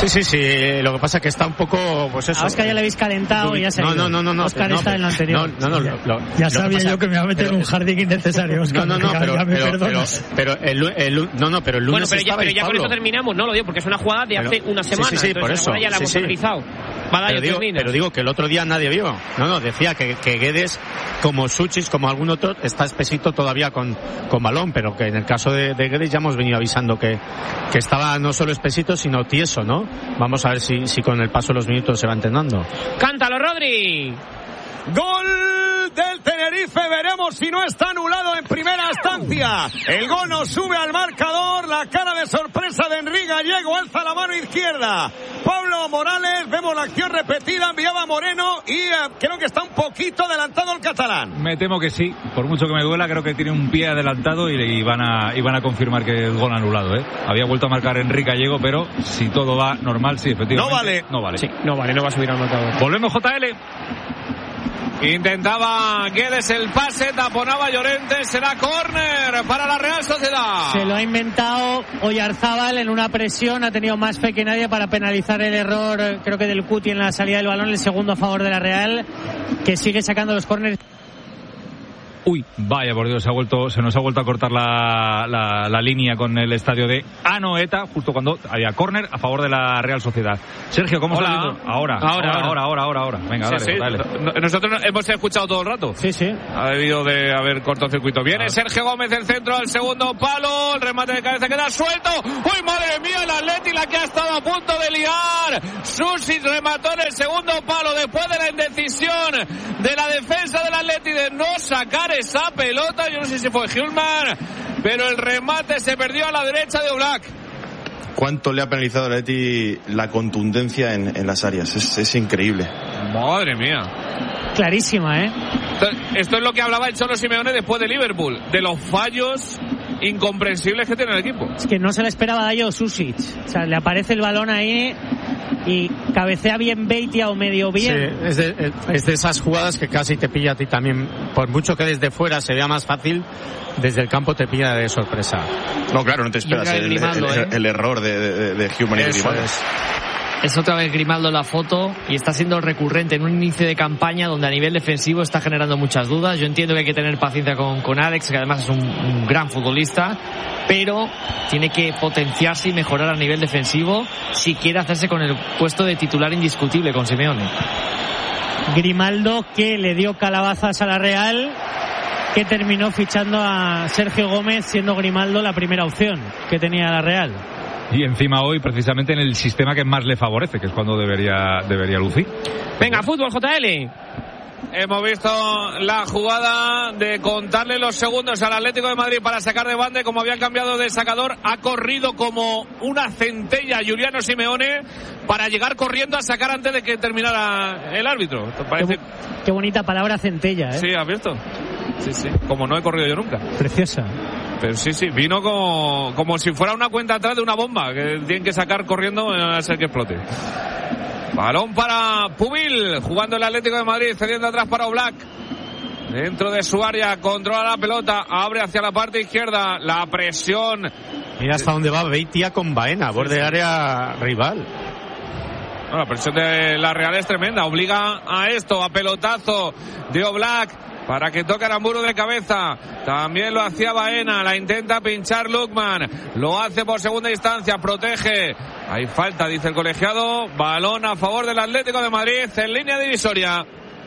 Sí. Lo que pasa es que está un poco, pues eso. A Oscar ya le habéis calentado y ya se ha ido. No. Oscar está en lo anterior. Ya sabía yo que me iba a meter en un jardín innecesario, Oscar. Pero el lunes. Bueno, pero ya con eso terminamos, no lo digo, porque es una jugada de hace una semana. Sí, por eso. Ya la hemos analizado. Pero digo que el otro día nadie vio. Decía que Guedes, como Suchis, como algún otro, está espesito todavía con balón, pero que en el caso de Guedes ya hemos venido avisando que estaba no solo espesito, sino tieso, ¿no? Vamos a ver si con el paso de los minutos se va entrenando. ¡Cántalo, Rodri! Gol del Tenerife, veremos si no está anulado en primera instancia. El gol nos sube al marcador, la cara de sorpresa de Enrique Gallego, alza la mano izquierda. Pablo Morales, vemos la acción repetida, enviaba Moreno y creo que está un poquito adelantado el catalán. Me temo que sí, por mucho que me duela, creo que tiene un pie adelantado y van a confirmar que es gol anulado, ¿eh? Había vuelto a marcar Enrique Gallego, pero si todo va normal, sí, efectivamente. No vale. Sí, no vale, no va a subir al marcador. Volvemos, JL. Intentaba Guedes el pase, taponaba Llorente, será córner para la Real Sociedad. Se lo ha inventado Oyarzábal en una presión, ha tenido más fe que nadie para penalizar el error, creo que del Cuti en la salida del balón, el segundo a favor de la Real, que sigue sacando los córneres. Uy, vaya por Dios, se nos ha vuelto a cortar la línea con el estadio de Anoeta, justo cuando había córner a favor de la Real Sociedad. Sergio, ¿cómo está viendo? Ahora. Venga, dale. Nosotros hemos escuchado todo el rato. Sí. Ha debido de haber cortocircuito. Viene Sergio Gómez, el centro al segundo palo, el remate de cabeza queda suelto. ¡Uy, madre mía, el Atleti, la que ha estado a punto de liar! Susi remató en el segundo palo después de la indecisión de la defensa del Atleti de no sacar esa pelota. Yo no sé si fue Hjulmand, pero el remate se perdió a la derecha de Oblak. ¿Cuánto le ha penalizado al Atleti la contundencia en las áreas? Es increíble. Madre mía. Clarísima, ¿eh? Esto es lo que hablaba el Cholo Simeone después de Liverpool, de los fallos incomprensibles que tiene el equipo. Es que no se le esperaba a Dayo Susic. O sea, le aparece el balón ahí y cabecea bien Beitia o medio bien. Sí, es de esas jugadas que casi te pilla a ti también. Por mucho que desde fuera se vea más fácil, desde el campo te pilla de sorpresa. No, claro, no te esperas el error de Hjulmand y Grimaldo. Es otra vez Grimaldo la foto y está siendo recurrente en un inicio de campaña donde a nivel defensivo está generando muchas dudas. Yo entiendo que hay que tener paciencia con Alex, que además es un gran futbolista, pero tiene que potenciarse y mejorar a nivel defensivo si quiere hacerse con el puesto de titular indiscutible con Simeone. Grimaldo, que le dio calabazas a la Real, que terminó fichando a Sergio Gómez, siendo Grimaldo la primera opción que tenía la Real. Y encima hoy precisamente en el sistema que más le favorece, que es cuando debería lucir. Venga, fútbol, JL. Hemos visto la jugada de contarle los segundos al Atlético de Madrid para sacar de banda, y como habían cambiado de sacador, ha corrido como una centella Juliano Simeone para llegar corriendo a sacar antes de que terminara el árbitro. Parece... Qué bonita palabra, centella, ¿eh? Sí, ¿has visto? Sí, como no he corrido yo nunca. Preciosa. Pero sí, vino como si fuera una cuenta atrás de una bomba que tienen que sacar corriendo a ser que explote. Balón para Pubil, jugando el Atlético de Madrid, cediendo atrás para Oblak. Dentro de su área, controla la pelota, abre hacia la parte izquierda, la presión. Mira hasta dónde va Beitia con Baena, borde de área rival. No, la presión de la Real es tremenda, obliga a esto, a pelotazo de Oblak para que toque Aramburu de cabeza. También lo hacía Baena, la intenta pinchar Lukman, lo hace por segunda instancia, protege. Hay falta, dice el colegiado. Balón a favor del Atlético de Madrid en línea divisoria.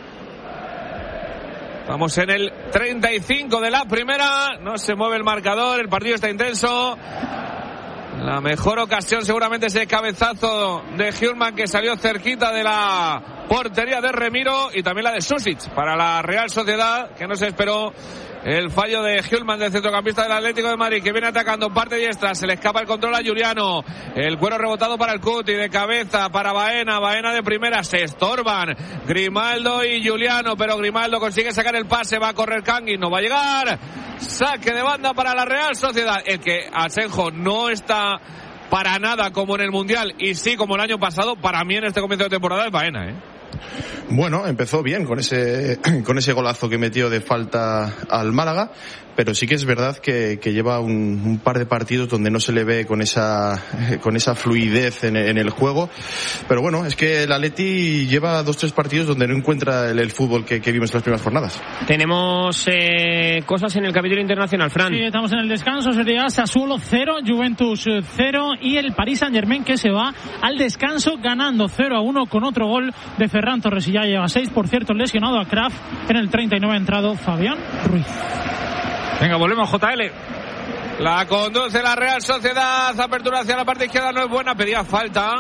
Vamos en el 35 de la primera. No se mueve el marcador, el partido está intenso. La mejor ocasión seguramente es el cabezazo de Hjulmand, que salió cerquita de la portería de Remiro, y también la de Susic para la Real Sociedad, que no se esperó el fallo de Hjulmand, del centrocampista del Atlético de Madrid, que viene atacando parte diestra. Se le escapa el control a Juliano, el cuero rebotado para el Cuti, de cabeza para Baena de primera, se estorban Grimaldo y Juliano, pero Grimaldo consigue sacar el pase, va a correr Kangin, no va a llegar. Saque de banda para la Real Sociedad, el que Asenjo no está para nada como en el Mundial, y sí como el año pasado. Para mí en este comienzo de temporada es Baena, Bueno, empezó bien con ese golazo que metió de falta al Málaga, pero sí que es verdad que lleva un par de partidos donde no se le ve con esa fluidez en el juego. Pero bueno, es que el Atleti lleva 2-3 partidos donde no encuentra el fútbol que vimos en las primeras jornadas. Tenemos cosas en el capítulo internacional, Fran. Sí, estamos en el descanso. Sería Sassuolo 0, Juventus 0 y el Paris Saint-Germain que se va al descanso ganando 0-1 con otro gol de Ferran Torres y ya lleva 6. Por cierto, lesionado a Kraft. En el 39 ha entrado Fabián Ruiz. Venga, volvemos, JL. La conduce la Real Sociedad. Apertura hacia la parte izquierda no es buena. Pedía falta.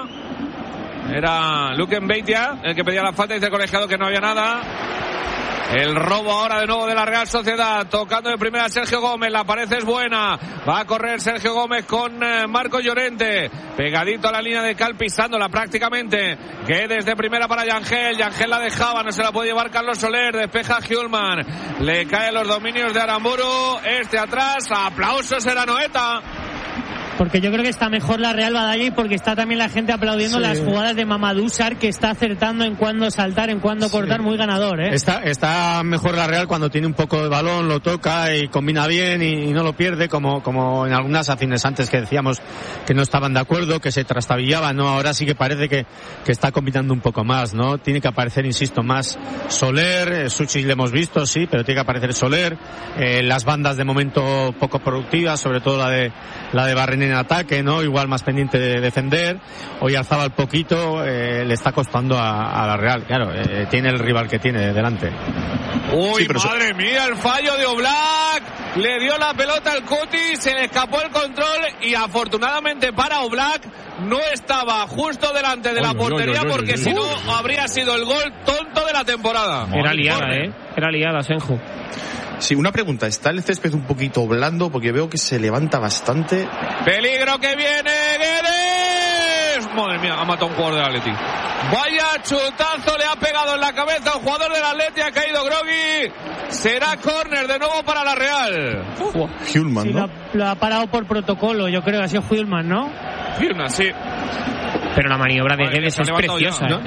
Era Luke Mbeitia el que pedía la falta. Dice el colegiado que no había nada. El robo ahora de nuevo de la Real Sociedad. Tocando de primera Sergio Gómez. La pared es buena. Va a correr Sergio Gómez con Marco Llorente. Pegadito a la línea de cal, pisándola prácticamente. Que desde primera para Yangel. Yangel la dejaba. No se la puede llevar Carlos Soler. Despeja Hjulman. Le caen los dominios de Aramburu. Atrás. Aplausos era Noeta. Porque yo creo que está mejor la Real Badalli, porque está también la gente aplaudiendo las jugadas de Mamadou Sarr, que está acertando en cuándo saltar, en cuándo cortar, muy ganador, ¿eh? Está mejor la Real cuando tiene un poco de balón, lo toca y combina bien y no lo pierde, como en algunas acciones antes que decíamos que no estaban de acuerdo, que se trastabillaban, ¿no? Ahora sí que parece que está combinando un poco más, ¿no? Tiene que aparecer, insisto, más Soler, Suchich le hemos visto, sí, pero tiene que aparecer Soler, las bandas de momento poco productivas, sobre todo la de Barren en ataque, ¿no? Igual más pendiente de defender. Hoy alzaba el poquito, le está costando a la Real, claro, tiene el rival que tiene delante. Uy, sí, madre mía, el fallo de Oblak, le dio la pelota al Cuti, se le escapó el control y afortunadamente para Oblak no estaba justo delante de la portería, porque si no habría sido el gol tonto de la temporada. Era liada, Senju. Sí, una pregunta, ¿está el césped un poquito blando? Porque veo que se levanta bastante. Peligro que viene, Guedes. Madre mía, ha matado un jugador del Atleti. Vaya chutazo le ha pegado en la cabeza a un jugador del Atleti, ha caído groggy. Será córner de nuevo para la Real. Hjulman, sí, ¿no? Lo ha parado por protocolo, yo creo que ha sido Hjulman, ¿no? Hjulman, sí. Pero la maniobra de Guedes es preciosa, ya, ¿no?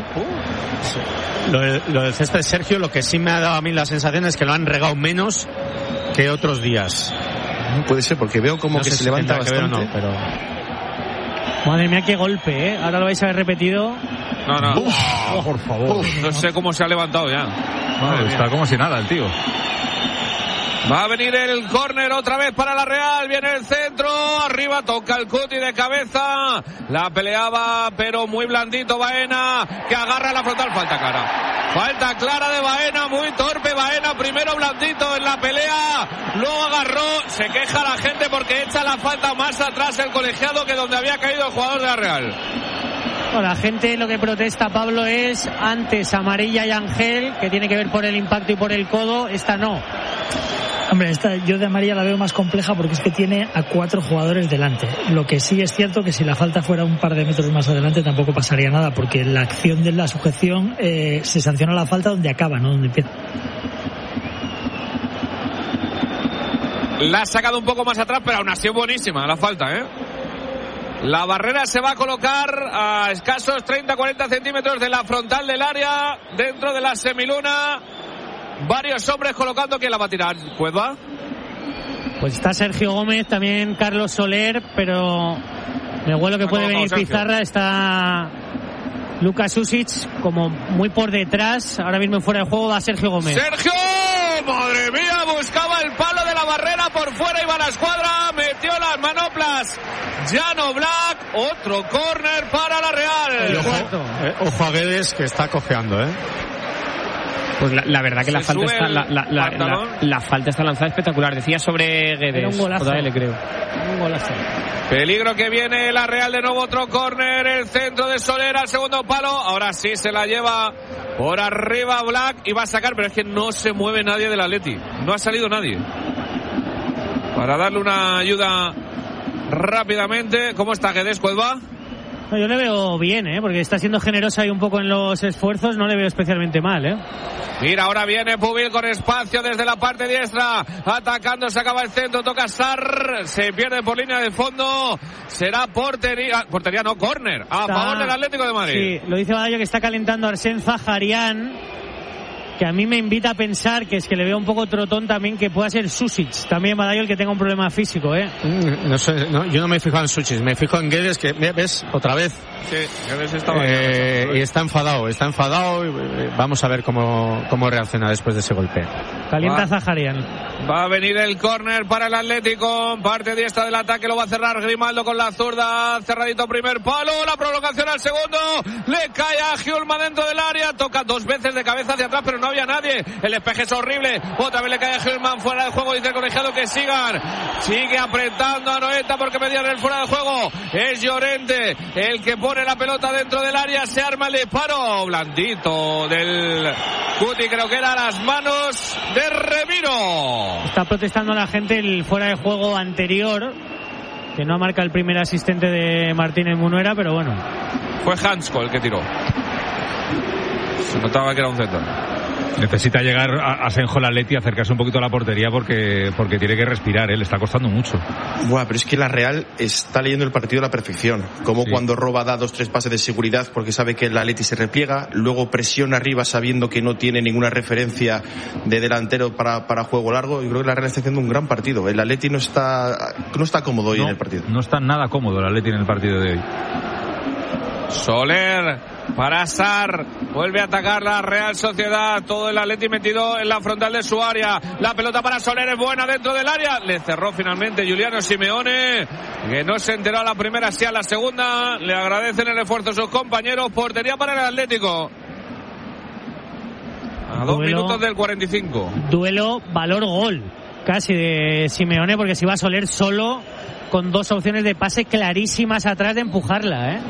Lo del césped, Sergio, lo que sí me ha dado a mí la sensación es que lo han regado menos que otros días. No puede ser, porque veo como no que se levanta bastante. No, pero... Madre mía, qué golpe, ¿eh? Ahora lo vais a ver repetido. No. Por favor. No sé cómo se ha levantado ya. Está como si nada el tío. Va a venir el córner otra vez para la Real. Viene el centro. Arriba toca el Cuti de cabeza. La peleaba, pero muy blandito Baena, que agarra la frontal. Falta clara de Baena. Muy torpe Baena. Primero blandito en la pelea. Luego agarró. Se queja la gente porque echa la falta más atrás el colegiado que donde había caído el jugador de la Real. Bueno, la gente lo que protesta, Pablo, es antes amarilla y Ángel, que tiene que ver por el impacto y por el codo. Esta no. Hombre, esta yo de amarilla la veo más compleja porque es que tiene a 4 jugadores delante. Lo que sí es cierto que si la falta fuera un par de metros más adelante tampoco pasaría nada, porque la acción de la sujeción se sanciona la falta donde acaba, no donde empieza. La ha sacado un poco más atrás, pero aún así es buenísima la falta, ¿eh? La barrera se va a colocar a escasos 30-40 centímetros de la frontal del área, dentro de la semiluna. Varios hombres colocando. ¿Quién la va a tirar? ¿Cueva? Pues está Sergio Gómez, también Carlos Soler, pero me huelo que puede venir Sergio. Pizarra. Está Lucas Susic como muy por detrás. Ahora mismo fuera de juego va Sergio Gómez. ¡Sergio! ¡Madre mía! Buscaba el palo de la barrera por fuera, iba a la escuadra, metió las manoplas Jan Oblak. Otro córner para la Real. Ojo a Guedes, que está cojeando, ¿eh? Pues la verdad que la falta está la falta está lanzada espectacular. Decía sobre Guedes. Un golazo. Le creo. Un golazo. Peligro que viene la Real, de nuevo otro córner, el centro de Soler al segundo palo. Ahora sí se la lleva por arriba Black y va a sacar, pero es que no se mueve nadie del Atleti. No ha salido nadie para darle una ayuda rápidamente. ¿Cómo está Guedes, Cuelva? No, yo le veo bien, porque está siendo generosa ahí un poco en los esfuerzos, no le veo especialmente mal, Mira, ahora viene Pubil con espacio desde la parte diestra, atacando, se acaba el centro, toca Sarr, se pierde por línea de fondo, será portería no, córner, a favor del Atlético de Madrid. Sí, lo dice Badallo, que está calentando Arsène Zaharian, que a mí me invita a pensar que es que le veo un poco trotón también, que pueda ser Susic, también Badallo, el que tenga un problema físico, No sé, yo no me he fijado en Susic, me fijo en Guedes, que ves otra vez. Sí, Guedes estaba y está enfadado, y vamos a ver cómo reacciona después de ese golpe. Calienta Zaharian. Va a venir el córner para el Atlético, parte diestra del ataque, lo va a cerrar Grimaldo con la zurda, cerradito primer palo, la prolongación al segundo, le cae a Hjulman dentro del área, toca 2 veces de cabeza hacia atrás, pero no había nadie, el despeje es horrible, otra vez le cae a Hjulman fuera de juego, dice el colegiado que sigan, sigue apretando a Noeta porque pedía el fuera de juego, es Llorente el que pone la pelota dentro del área, se arma el disparo, blandito del Cuti, creo que era a las manos de Remiro. Está protestando la gente el fuera de juego anterior, que no marca el primer asistente de Martínez Munuera, pero bueno. Fue Hansko el que tiró. Se notaba que era un centro. Necesita llegar a Senjol-Atleti, acercarse un poquito a la portería porque tiene que respirar, le está costando mucho. Buah, pero es que la Real está leyendo el partido a la perfección. Como cuando roba da 2-3 pases de seguridad porque sabe que el Atleti se repliega, luego presiona arriba sabiendo que no tiene ninguna referencia de delantero para juego largo. Yo creo que la Real está haciendo un gran partido. El Atleti no está cómodo hoy en el partido. No está nada cómodo el Atleti en el partido de hoy. Soler para Sarr, vuelve a atacar la Real Sociedad, todo el Atleti metido en la frontal de su área, la pelota para Soler es buena dentro del área, le cerró finalmente Giuliano Simeone, que no se enteró a la primera, sí a la segunda, le agradecen el esfuerzo a sus compañeros, portería para el Atlético. A 2 minutos del 45. Duelo valor gol, casi de Simeone, porque si va Soler solo, con 2 opciones de pase clarísimas atrás de empujarla,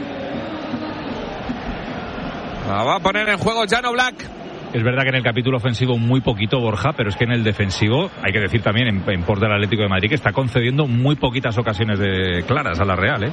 La va a poner en juego Jano Black. Es verdad que en el capítulo ofensivo muy poquito, Borja, pero es que en el defensivo hay que decir también en porte del Atlético de Madrid que está concediendo muy poquitas ocasiones claras a la Real,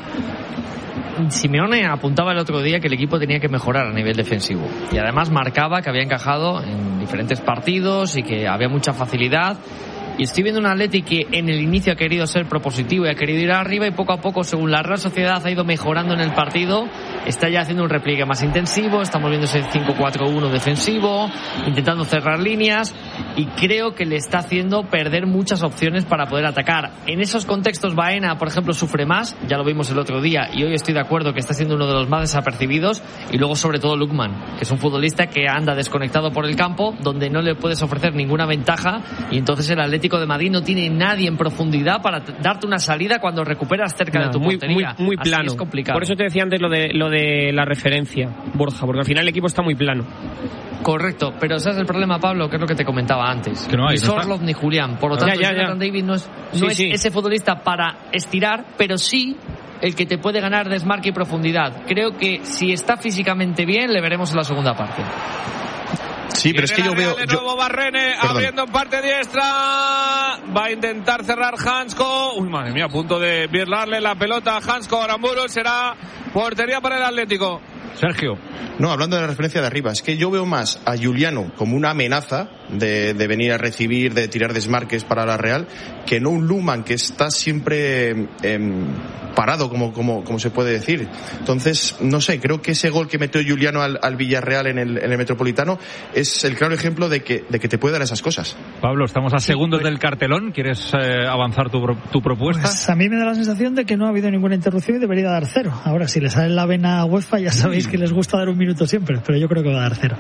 Simeone apuntaba el otro día que el equipo tenía que mejorar a nivel defensivo y además marcaba que había encajado en diferentes partidos y que había mucha facilidad. Y estoy viendo un Atleti que en el inicio ha querido ser propositivo y ha querido ir arriba, y poco a poco, según la Real Sociedad ha ido mejorando en el partido, está ya haciendo un repliegue más intensivo, estamos viendo ese 5-4-1 defensivo, intentando cerrar líneas, y creo que le está haciendo perder muchas opciones para poder atacar. En esos contextos Baena, por ejemplo, sufre más, ya lo vimos el otro día, y hoy estoy de acuerdo que está siendo uno de los más desapercibidos, y luego sobre todo Lukman, que es un futbolista que anda desconectado por el campo, donde no le puedes ofrecer ninguna ventaja, y entonces el Atlético de Madrid no tiene nadie en profundidad para darte una salida cuando recuperas cerca de tu portería. Muy plano. Así es complicado. Por eso te decía antes lo de la referencia, Borja, porque al final el equipo está muy plano. Correcto, pero ese es el problema, Pablo, que es lo que te comentaba antes. Que no hay, ni Sorloth ni Julián. Por lo tanto, Jonathan David no es ese futbolista para estirar, pero sí el que te puede ganar desmarque y profundidad. Creo que si está físicamente bien, le veremos en la segunda parte. Sí, pero es que yo veo... De nuevo Barrene, abriendo en parte diestra, va a intentar cerrar Hansko. Uy, madre mía, a punto de virlarle la pelota a Hansko. Aramburu, será portería para el Atlético. Sergio. No, hablando de la referencia de arriba, es que yo veo más a Giuliano como una amenaza de venir a recibir, de tirar desmarques para la Real, que no un Lukman que está siempre parado, como se puede decir. Entonces, no sé, creo que ese gol que metió Giuliano al Villarreal en el Metropolitano es el claro ejemplo de que te puede dar esas cosas. Pablo, estamos a segundos del cartelón. ¿Quieres avanzar tu propuesta? Pues a mí me da la sensación de que no ha habido ninguna interrupción y debería dar 0. Ahora, si le sale la vena a UEFA, ya sabéis que les gusta dar 1 minuto siempre, pero yo creo que va a dar 0.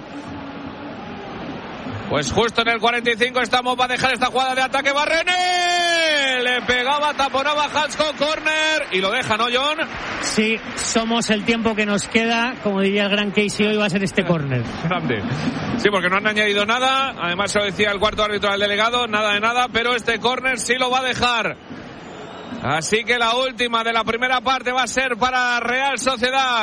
Pues justo en el 45 estamos, va a dejar esta jugada de ataque Barrene, le pegaba, taponaba Hansko, córner, y lo deja, ¿no, John? Sí, somos el tiempo que nos queda, como diría el gran Casey, hoy va a ser este córner. Grande. Sí, porque no han añadido nada, además se lo decía el cuarto árbitro al delegado, nada de nada, pero este córner sí lo va a dejar. Así que la última de la primera parte va a ser para Real Sociedad.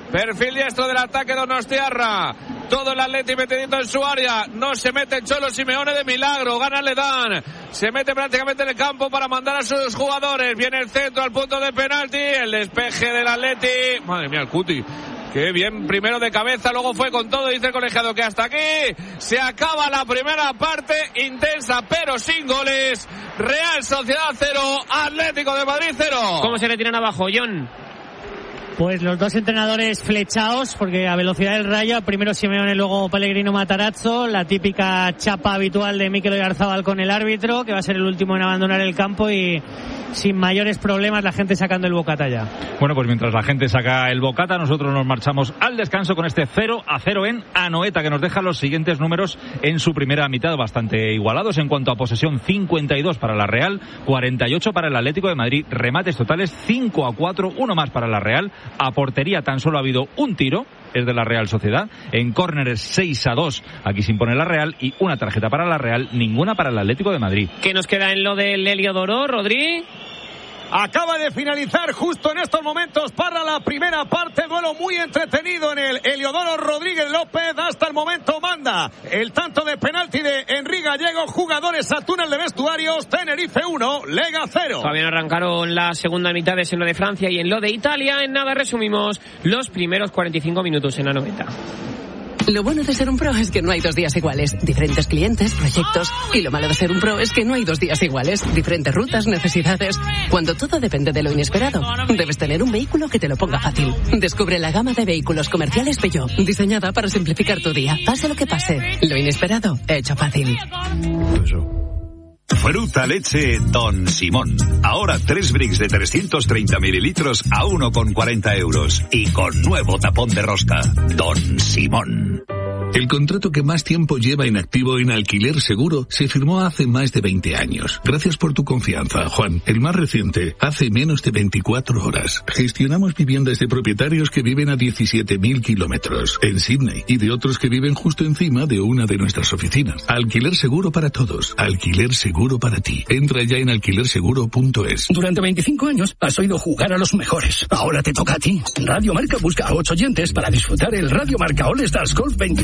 Perfil diestro del ataque donostiarra. Todo el Atleti metidito en su área. No se mete Cholo Simeone de milagro. Gana Ledán. Se mete prácticamente en el campo para mandar a sus jugadores. Viene el centro al punto de penalti. El despeje del Atleti. Madre mía, el Cuti. Qué bien, primero de cabeza, luego fue con todo, dice el colegiado que hasta aquí se acaba la primera parte, intensa pero sin goles. Real Sociedad 0, Atlético de Madrid 0. ¿Cómo se le tiran abajo, John? Pues los dos entrenadores flechados, porque a velocidad del Rayo, primero Simeone, luego Pellegrino Matarazzo, la típica chapa habitual de Mikel Oyarzabal con el árbitro, que va a ser el último en abandonar el campo y sin mayores problemas la gente sacando el bocata ya. Bueno, pues mientras la gente saca el bocata, nosotros nos marchamos al descanso con este 0-0 en Anoeta, que nos deja los siguientes números en su primera mitad, bastante igualados en cuanto a posesión: 52 para la Real, 48 para el Atlético de Madrid, remates totales 5-4, uno más para la Real. A portería tan solo ha habido un tiro, es de la Real Sociedad. En córneres 6-2, aquí se impone la Real, y una tarjeta para la Real, ninguna para el Atlético de Madrid. ¿Qué nos queda en lo del Heliodoro, Rodri? Acaba de finalizar justo en estos momentos para la primera parte, duelo muy entretenido en el Heliodoro. Rodríguez López hasta el momento manda el tanto de penalti de Henry Gallego. Jugadores a túnel de vestuarios, Tenerife 1, Lega 0. Todavía arrancaron la segunda mitad en lo de Francia y en lo de Italia. En nada resumimos los primeros 45 minutos en Anoeta. Lo bueno de ser un pro es que no hay 2 días iguales. Diferentes clientes, proyectos. Y lo malo de ser un pro es que no hay 2 días iguales. Diferentes rutas, necesidades. Cuando todo depende de lo inesperado, debes tener un vehículo que te lo ponga fácil. Descubre la gama de vehículos comerciales Peugeot, diseñada para simplificar tu día. Pase lo que pase, lo inesperado, hecho fácil. Fruta leche Don Simón. Ahora 3 bricks de 330 mililitros a 1,40 euros. Y con nuevo tapón de rosca. Don Simón. El contrato que más tiempo lleva inactivo en Alquiler Seguro se firmó hace más de 20 años. Gracias por tu confianza, Juan. El más reciente, hace menos de 24 horas. Gestionamos viviendas de propietarios que viven a 17.000 kilómetros en Sydney y de otros que viven justo encima de una de nuestras oficinas. Alquiler Seguro para todos. Alquiler Seguro para ti. Entra ya en alquilerseguro.es. Durante 25 años has oído jugar a los mejores. Ahora te toca a ti. Radio Marca busca a 8 oyentes para disfrutar el Radio Marca All Stars Golf 20.